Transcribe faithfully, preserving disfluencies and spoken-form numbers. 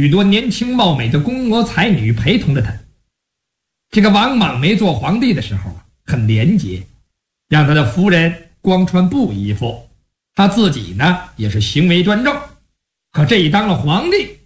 许多年轻貌美的宫娥才女陪同着他。这个王莽没做皇帝的时候啊，很廉洁，让他的夫人光穿布衣服，他自己呢也是行为端正。可这一当了皇帝，